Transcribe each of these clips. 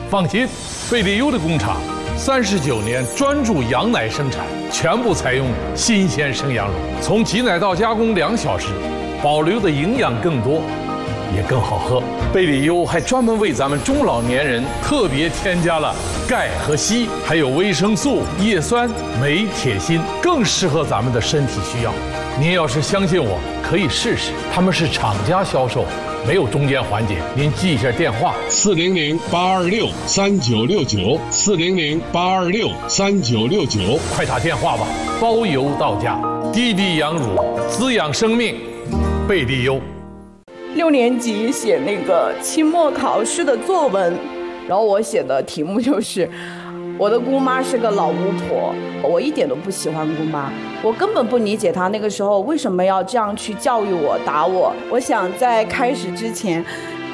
放心，贝利优的工厂39年专注羊奶生产，全部采用新鲜生羊乳，从挤奶到加工2小时，保留的营养更多，也更好喝。贝利优还专门为咱们中老年人特别添加了钙和硒，还有维生素、叶酸、镁、铁、锌，更适合咱们的身体需要。您要是相信我，可以试试。他们是厂家销售，没有中间环节。您记一下电话：400-826-3969，400-826-3969，快打电话吧，包邮到家。滴滴羊乳，滋养生命，贝利优。 6年级写那个期末考试的作文，然后我写的题目就是我的姑妈是个老巫婆。我一点都不喜欢姑妈，我根本不理解她那个时候为什么要这样去教育我、打我。我想在开始之前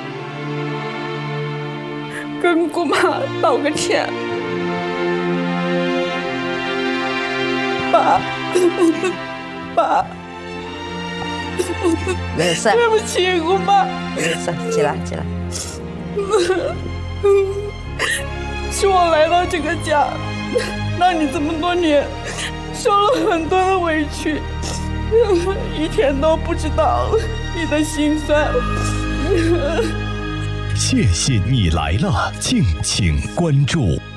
跟姑妈道个歉。爸，爸， 没事， 对不起，姑妈。 没事，起来。 是我来到这个家，让你这么多年受了很多的委屈，一天都不知道你的心酸。 谢谢你来了，敬请关注。